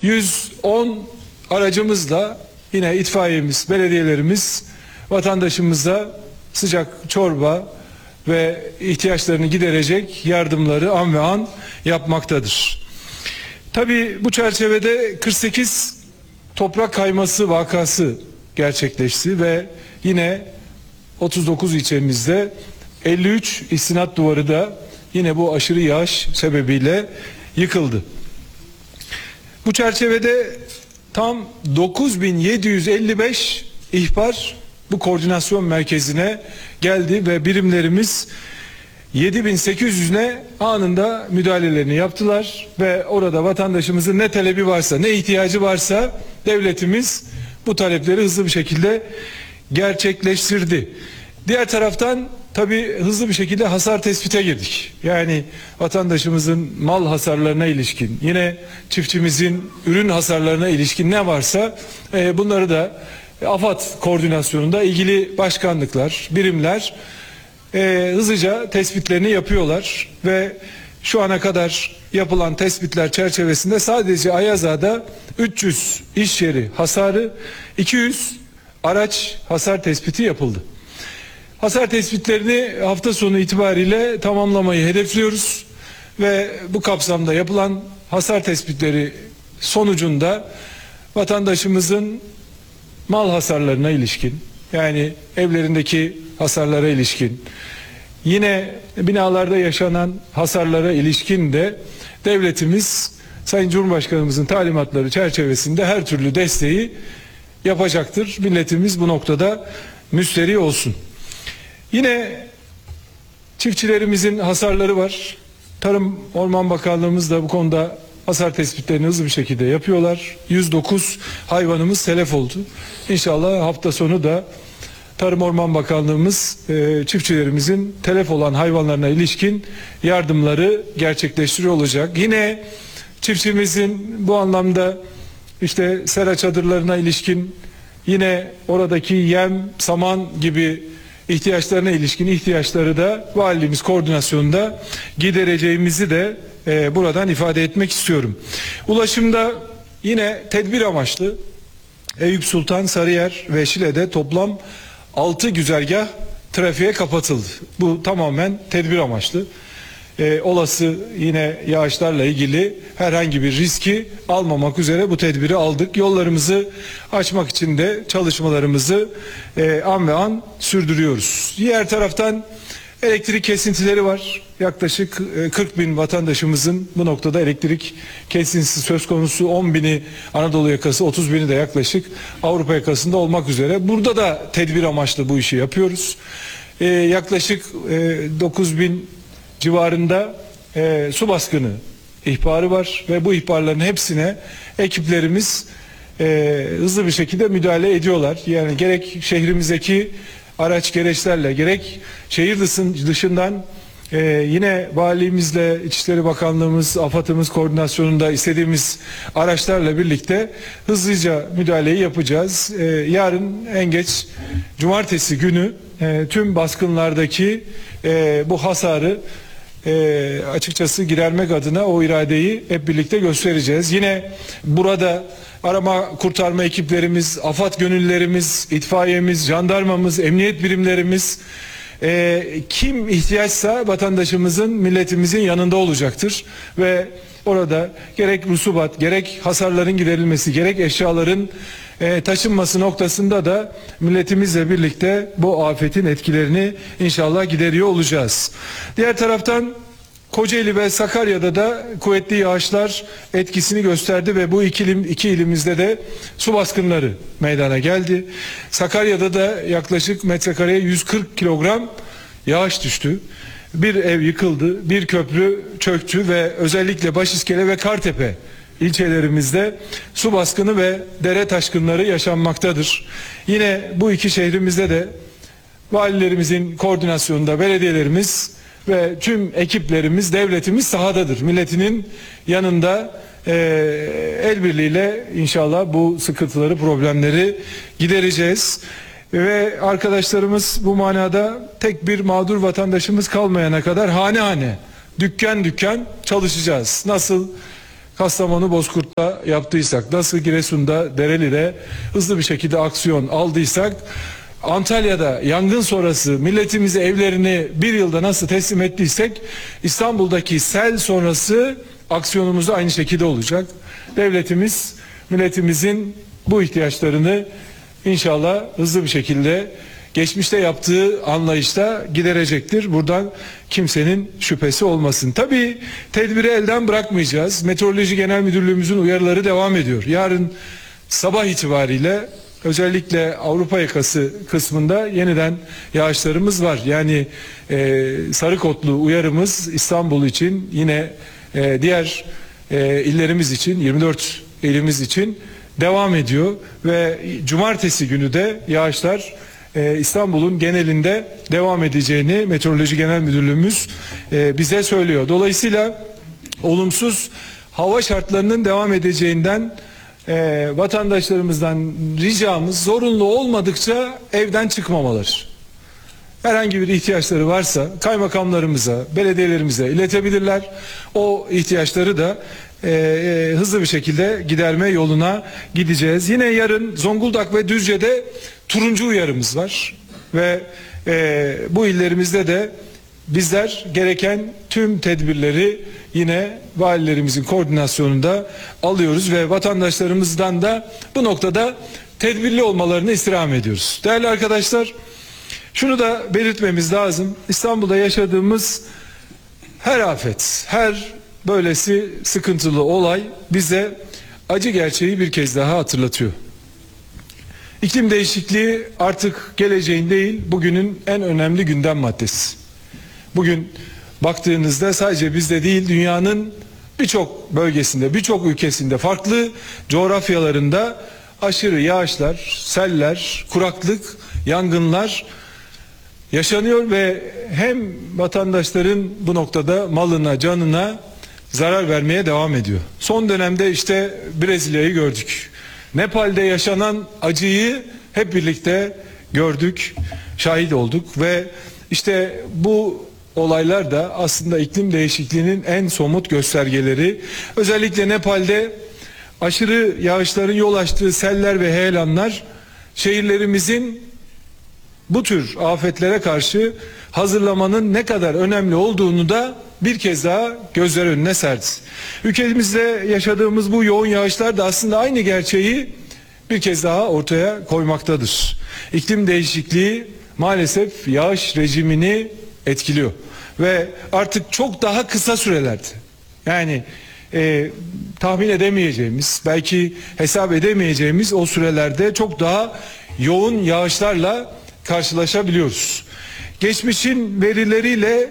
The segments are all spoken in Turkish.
110 aracımızla yine itfaiyemiz, belediyelerimiz vatandaşımıza sıcak çorba ve ihtiyaçlarını giderecek yardımları an ve an yapmaktadır. Tabii bu çerçevede 48 toprak kayması vakası gerçekleşti ve yine 39 ilçemizde 53 istinat duvarı da yine bu aşırı yağış sebebiyle yıkıldı. Bu çerçevede tam 9755 ihbar bu koordinasyon merkezine geldi ve birimlerimiz 7800'üne anında müdahalelerini yaptılar ve orada vatandaşımızın ne talebi varsa, ne ihtiyacı varsa devletimiz bu talepleri hızlı bir şekilde gerçekleştirdi. Diğer taraftan tabii hızlı bir şekilde hasar tespite girdik. Yani vatandaşımızın mal hasarlarına ilişkin, yine çiftçimizin ürün hasarlarına ilişkin ne varsa bunları da AFAD koordinasyonunda ilgili başkanlıklar, birimler hızlıca tespitlerini yapıyorlar ve şu ana kadar yapılan tespitler çerçevesinde sadece Ayazağa'da 300 iş yeri hasarı, 200 araç hasar tespiti yapıldı. Hasar tespitlerini hafta sonu itibariyle tamamlamayı hedefliyoruz ve bu kapsamda yapılan hasar tespitleri sonucunda vatandaşımızın mal hasarlarına ilişkin, yani evlerindeki hasarlara ilişkin, yine binalarda yaşanan hasarlara ilişkin de devletimiz Sayın Cumhurbaşkanımızın talimatları çerçevesinde her türlü desteği yapacaktır. Milletimiz bu noktada müsterih olsun. Yine çiftçilerimizin hasarları var. Tarım Orman Bakanlığımız da bu konuda hasar tespitlerini hızlı bir şekilde yapıyorlar. 109 hayvanımız telef oldu. İnşallah hafta sonu da Tarım Orman Bakanlığımız çiftçilerimizin telef olan hayvanlarına ilişkin yardımları gerçekleştiriyor olacak. Yine çiftçimizin bu anlamda işte sera çadırlarına ilişkin, yine oradaki yem, saman gibi ihtiyaçlarına ilişkin ihtiyaçları da valiliğimiz koordinasyonunda gidereceğimizi de buradan ifade etmek istiyorum. Ulaşımda yine tedbir amaçlı Eyüp Sultan, Sarıyer ve Şile'de toplam 6 güzergah trafiğe kapatıldı. Bu tamamen tedbir amaçlı. Olası yine yağışlarla ilgili herhangi bir riski almamak üzere bu tedbiri aldık. Yollarımızı açmak için de çalışmalarımızı an ve an sürdürüyoruz. Diğer taraftan elektrik kesintileri var. Yaklaşık 40 bin vatandaşımızın bu noktada elektrik kesintisi söz konusu. 10 bini Anadolu yakası, 30 bini de yaklaşık Avrupa yakasında olmak üzere. Burada da tedbir amaçlı bu işi yapıyoruz. Yaklaşık 9 bin civarında su baskını ihbarı var ve bu ihbarların hepsine ekiplerimiz hızlı bir şekilde müdahale ediyorlar. Yani gerek şehrimizdeki araç gereçlerle, gerek şehir dışından yine valiliğimizle, İçişleri Bakanlığımız, AFAD'ımız koordinasyonunda istediğimiz araçlarla birlikte hızlıca müdahaleyi yapacağız. Yarın en geç cumartesi günü tüm baskınlardaki bu hasarı açıkçası gidermek adına o iradeyi hep birlikte göstereceğiz. Yine burada arama kurtarma ekiplerimiz, AFAD gönüllülerimiz, itfaiyemiz, jandarmamız, emniyet birimlerimiz, kim ihtiyaçsa vatandaşımızın, milletimizin yanında olacaktır ve orada gerek rusubat, gerek hasarların giderilmesi, gerek eşyaların taşınması noktasında da milletimizle birlikte bu afetin etkilerini inşallah gideriyor olacağız. Diğer taraftan Kocaeli ve Sakarya'da da kuvvetli yağışlar etkisini gösterdi ve bu iki ilimizde de su baskınları meydana geldi. Sakarya'da da yaklaşık metrekareye 140 kilogram yağış düştü. Bir ev yıkıldı, bir köprü çöktü ve özellikle Başiskele ve Kartepe ilçelerimizde su baskını ve dere taşkınları yaşanmaktadır. Yine bu iki şehrimizde de valilerimizin koordinasyonunda belediyelerimiz ve tüm ekiplerimiz, devletimiz sahadadır. Milletinin yanında el birliğiyle inşallah bu sıkıntıları, problemleri gidereceğiz. Ve arkadaşlarımız bu manada tek bir mağdur vatandaşımız kalmayana kadar hane hane, dükkan dükkan çalışacağız. Nasıl Kastamonu Bozkurt'ta yaptıysak, nasıl Giresun'da Dereli'de hızlı bir şekilde aksiyon aldıysak, Antalya'da yangın sonrası milletimize evlerini bir yılda nasıl teslim ettiysek, İstanbul'daki sel sonrası aksiyonumuz da aynı şekilde olacak. Devletimiz milletimizin bu ihtiyaçlarını inşallah hızlı bir şekilde geçmişte yaptığı anlayışta giderecektir. Buradan kimsenin şüphesi olmasın. Tabii tedbiri elden bırakmayacağız. Meteoroloji Genel Müdürlüğümüzün uyarıları devam ediyor. Yarın sabah itibariyle özellikle Avrupa yakası kısmında yeniden yağışlarımız var. Yani sarı kodlu uyarımız İstanbul için, yine diğer illerimiz için, 24 ilimiz için devam ediyor ve cumartesi günü de yağışlar İstanbul'un genelinde devam edeceğini Meteoroloji Genel Müdürlüğümüz bize söylüyor. Dolayısıyla olumsuz hava şartlarının devam edeceğinden vatandaşlarımızdan ricamız, zorunlu olmadıkça evden çıkmamaları. Herhangi bir ihtiyaçları varsa kaymakamlarımıza, belediyelerimize iletebilirler. O ihtiyaçları da hızlı bir şekilde giderme yoluna gideceğiz. Yine yarın Zonguldak ve Düzce'de turuncu uyarımız var ve bu illerimizde de bizler gereken tüm tedbirleri yine valilerimizin koordinasyonunda alıyoruz ve vatandaşlarımızdan da bu noktada tedbirli olmalarını istirham ediyoruz. Değerli arkadaşlar, şunu da belirtmemiz lazım. İstanbul'da yaşadığımız her afet, her böylesi sıkıntılı olay bize acı gerçeği bir kez daha hatırlatıyor. İklim değişikliği artık geleceğin değil, bugünün en önemli gündem maddesi. Bugün baktığınızda sadece bizde değil, dünyanın birçok bölgesinde, birçok ülkesinde, farklı coğrafyalarında aşırı yağışlar, seller, kuraklık, yangınlar yaşanıyor ve hem vatandaşların bu noktada malına, canına zarar vermeye devam ediyor. Son dönemde işte Brezilya'yı gördük. Nepal'de yaşanan acıyı hep birlikte gördük, şahit olduk ve işte bu olaylar da aslında iklim değişikliğinin en somut göstergeleri. Özellikle Nepal'de aşırı yağışların yol açtığı seller ve heyelanlar şehirlerimizin bu tür afetlere karşı hazırlamanın ne kadar önemli olduğunu da bir kez daha gözler önüne serdi. Ülkemizde yaşadığımız bu yoğun yağışlar da aslında aynı gerçeği bir kez daha ortaya koymaktadır. İklim değişikliği maalesef yağış rejimini etkiliyor ve artık çok daha kısa sürelerde, yani tahmin edemeyeceğimiz, belki hesap edemeyeceğimiz o sürelerde çok daha yoğun yağışlarla karşılaşabiliyoruz. Geçmişin verileriyle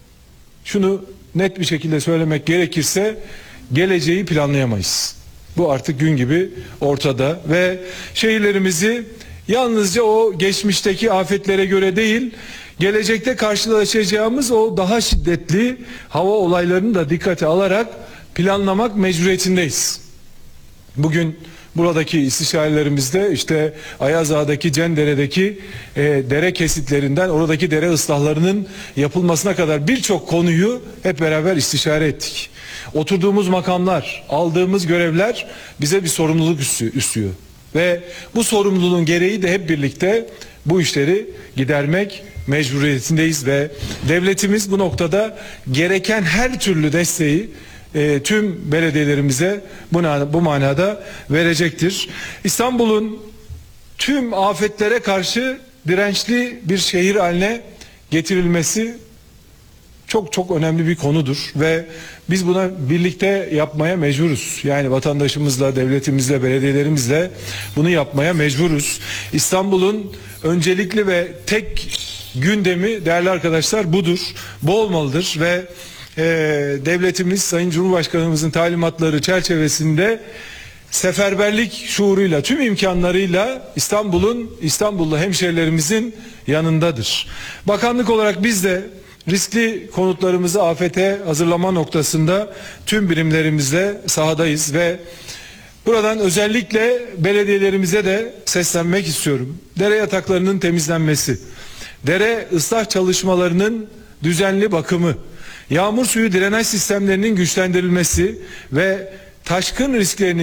şunu net bir şekilde söylemek gerekirse geleceği planlayamayız. Bu artık gün gibi ortada ve şehirlerimizi yalnızca o geçmişteki afetlere göre değil, gelecekte karşılaşacağımız o daha şiddetli hava olaylarını da dikkate alarak planlamak mecburiyetindeyiz. Bugün buradaki istişarelerimizde işte Ayaz Ağa'daki, Cendere'deki dere kesitlerinden oradaki dere ıslahlarının yapılmasına kadar birçok konuyu hep beraber istişare ettik. Oturduğumuz makamlar, aldığımız görevler bize bir sorumluluk üstlüyor. Ve bu sorumluluğun gereği de hep birlikte bu işleri gidermek mecburiyetindeyiz ve devletimiz bu noktada gereken her türlü desteği tüm belediyelerimize bu manada verecektir. İstanbul'un tüm afetlere karşı dirençli bir şehir haline getirilmesi çok önemli bir konudur ve biz buna birlikte yapmaya mecburuz. Yani vatandaşımızla, devletimizle, belediyelerimizle bunu yapmaya mecburuz. İstanbul'un öncelikli ve tek gündemi değerli arkadaşlar budur. Bu olmalıdır ve devletimiz Sayın Cumhurbaşkanımızın talimatları çerçevesinde seferberlik şuuruyla, tüm imkanlarıyla İstanbullu hemşehrilerimizin yanındadır. Bakanlık olarak biz de riskli konutlarımızı afete hazırlama noktasında tüm birimlerimizle sahadayız ve buradan özellikle belediyelerimize de seslenmek istiyorum. Dere yataklarının temizlenmesi, dere ıslah çalışmalarının düzenli bakımı, yağmur suyu drenaj sistemlerinin güçlendirilmesi ve taşkın risklerini